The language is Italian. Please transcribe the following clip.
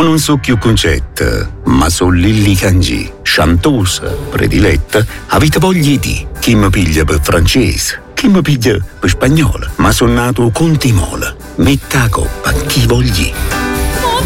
Mo non so più concetta, ma so Lilli Cangì, chantosa, prediletta, avete voglia di chi mi piglia per francese, chi mi piglia per spagnolo, ma sono nato con Timola. Metta a coppa chi vogli.